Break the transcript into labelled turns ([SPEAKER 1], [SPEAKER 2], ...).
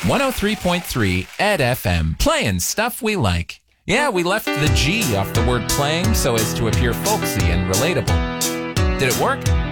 [SPEAKER 1] 103.3 Ed FM, playing stuff we like. Yeah, we left the G off the word playing so as to appear folksy and relatable. Did it work?